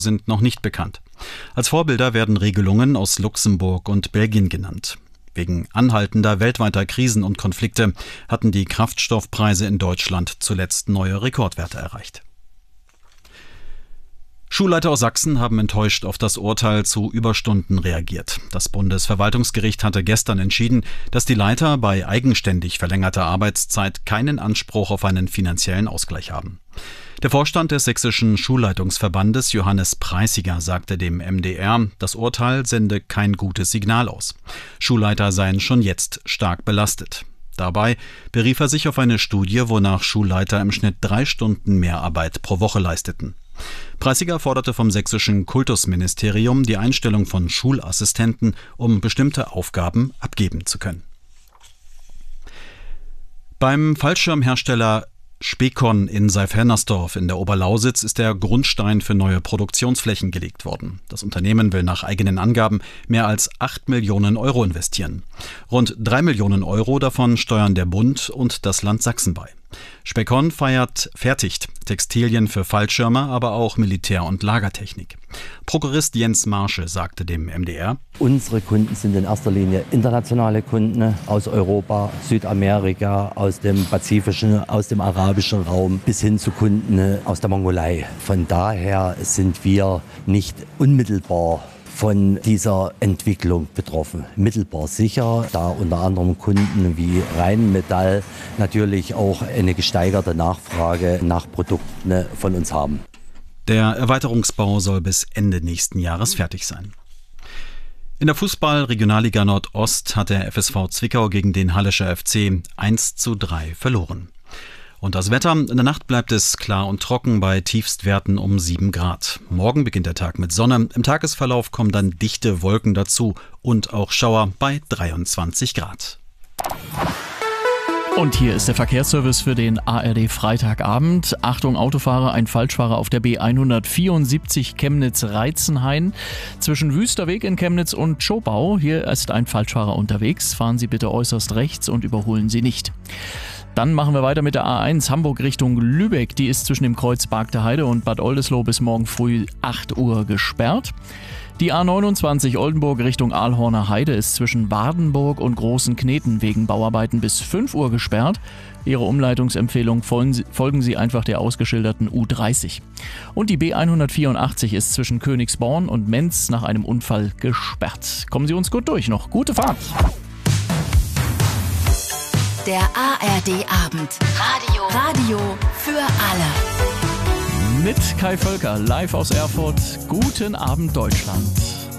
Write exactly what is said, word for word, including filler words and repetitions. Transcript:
sind noch nicht bekannt. Als Vorbilder werden Regelungen aus Luxemburg und Belgien genannt. Wegen anhaltender weltweiter Krisen und Konflikte hatten die Kraftstoffpreise in Deutschland zuletzt neue Rekordwerte erreicht. Schulleiter aus Sachsen haben enttäuscht auf das Urteil zu Überstunden reagiert. Das Bundesverwaltungsgericht hatte gestern entschieden, dass die Leiter bei eigenständig verlängerter Arbeitszeit keinen Anspruch auf einen finanziellen Ausgleich haben. Der Vorstand des Sächsischen Schulleitungsverbandes Johannes Preisiger sagte dem M D R, das Urteil sende kein gutes Signal aus. Schulleiter seien schon jetzt stark belastet. Dabei berief er sich auf eine Studie, wonach Schulleiter im Schnitt drei Stunden mehr Arbeit pro Woche leisteten. Preisiger forderte vom sächsischen Kultusministerium die Einstellung von Schulassistenten, um bestimmte Aufgaben abgeben zu können. Beim Fallschirmhersteller Specon in Seif-Hennersdorf in der Oberlausitz ist der Grundstein für neue Produktionsflächen gelegt worden. Das Unternehmen will nach eigenen Angaben mehr als acht Millionen Euro investieren. Rund drei Millionen Euro davon steuern der Bund und das Land Sachsen bei. Specon feiert, fertigt Textilien für Fallschirme, aber auch Militär- und Lagertechnik. Prokurist Jens Marsche sagte dem M D R: Unsere Kunden sind in erster Linie internationale Kunden aus Europa, Südamerika, aus dem pazifischen, aus dem arabischen Raum bis hin zu Kunden aus der Mongolei. Von daher sind wir nicht unmittelbar von dieser Entwicklung betroffen. Mittelbar sicher, da unter anderem Kunden wie Rheinmetall natürlich auch eine gesteigerte Nachfrage nach Produkten von uns haben. Der Erweiterungsbau soll bis Ende nächsten Jahres fertig sein. In der Fußball-Regionalliga Nordost hat der F S V Zwickau gegen den Hallischer F C eins zu drei verloren. Und das Wetter: In der Nacht bleibt es klar und trocken bei Tiefstwerten um sieben Grad. Morgen beginnt der Tag mit Sonne. Im Tagesverlauf kommen dann dichte Wolken dazu und auch Schauer bei dreiundzwanzig Grad. Und hier ist der Verkehrsservice für den A R D Freitagabend. Achtung Autofahrer, ein Falschfahrer auf der B hundertvierundsiebzig Chemnitz-Reitzenhain. Zwischen Wüsterweg in Chemnitz und Schobau. Hier ist ein Falschfahrer unterwegs. Fahren Sie bitte äußerst rechts und überholen Sie nicht. Dann machen wir weiter mit der A eins Hamburg Richtung Lübeck. Die ist zwischen dem Kreuz Bargter Heide und Bad Oldesloe bis morgen früh acht Uhr gesperrt. Die A neunundzwanzig Oldenburg Richtung Aalhorner Heide ist zwischen Wardenburg und Großen Kneten wegen Bauarbeiten bis fünf Uhr gesperrt. Ihre Umleitungsempfehlung folgen Sie einfach der ausgeschilderten U dreißig. Und die B hundertvierundachtzig ist zwischen Königsborn und Menz nach einem Unfall gesperrt. Kommen Sie uns gut durch noch. Gute Fahrt! Der A R D-Abend. Radio. Radio für alle. Mit Kai Völker, live aus Erfurt. Guten Abend, Deutschland.